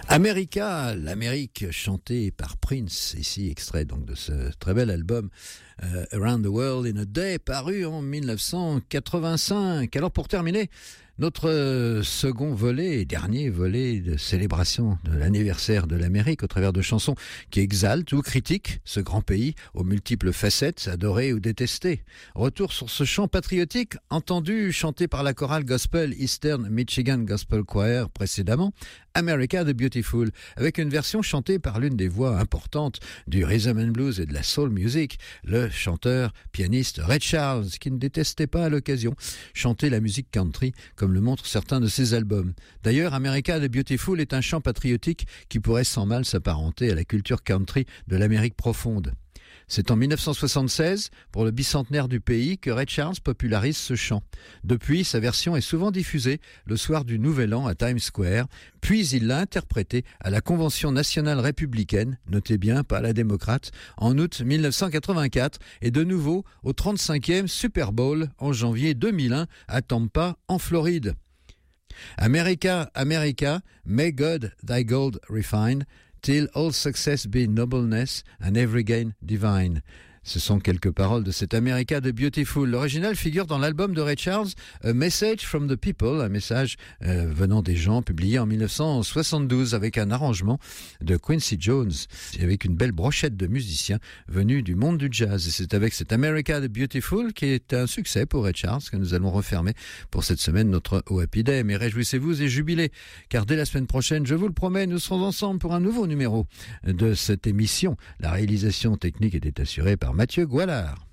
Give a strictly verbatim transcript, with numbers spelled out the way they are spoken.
America, l'Amérique chantée par Prince, ici extrait donc de ce très bel album euh, Around the World in a Day, paru en dix-neuf cent quatre-vingt-cinq. Alors pour terminer, notre second volet, dernier volet de célébration de l'anniversaire de l'Amérique au travers de chansons qui exaltent ou critiquent ce grand pays aux multiples facettes, adorées ou détestées. Retour sur ce chant patriotique entendu chanté par la chorale gospel Eastern Michigan Gospel Choir précédemment, America the Beautiful, avec une version chantée par l'une des voix importantes du rhythm and blues et de la soul music, le chanteur pianiste Ray Charles, qui ne détestait pas à l'occasion chanter la musique country comme le montrent certains de ses albums. D'ailleurs, America the Beautiful est un chant patriotique qui pourrait sans mal s'apparenter à la culture country de l'Amérique profonde. C'est en dix-neuf cent soixante-seize, pour le bicentenaire du pays, que Ray Charles popularise ce chant. Depuis, sa version est souvent diffusée le soir du Nouvel An à Times Square, puis il l'a interprétée à la Convention nationale républicaine, notez bien, pas la démocrate, en août dix-neuf cent quatre-vingt-quatre, et de nouveau au trente-cinquième Super Bowl en janvier deux mille un à Tampa, en Floride. America, America, may God thy gold refine, till all success be nobleness and every gain divine. Ce sont quelques paroles de cet America the Beautiful. L'original figure dans l'album de Ray Charles, A Message from the People, un message euh, venant des gens, publié en dix-neuf cent soixante-douze avec un arrangement de Quincy Jones, et avec une belle brochette de musiciens venus du monde du jazz. Et c'est avec cet America the Beautiful qui est un succès pour Ray Charles que nous allons refermer pour cette semaine notre O Happy Day. Mais réjouissez-vous et jubilez, car dès la semaine prochaine, je vous le promets, nous serons ensemble pour un nouveau numéro de cette émission. La réalisation technique était assurée par Mathieu Goualard.